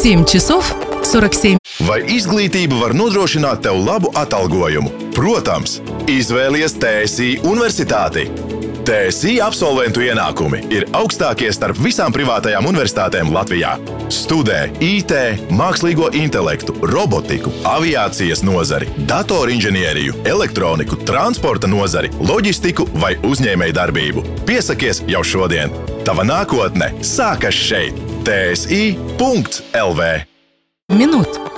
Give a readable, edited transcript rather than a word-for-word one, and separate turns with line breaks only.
7 часов 47.
Vai izglītība var nodrošināt tev labu atalgojumu? Protams, izvēlies TSI universitāti. TSI absolventu ienākumi ir augstākie starp visām privātajām universitātēm Latvijā. Studē IT, mākslīgo intelektu, robotiku, aviācijas nozari, datorinženieriju, elektroniku, transporta nozari, loģistiku vai uzņēmējdarbību. Piesakies jau šodien. Tava nākotne sākas šeit. TSI.LV.
Минут.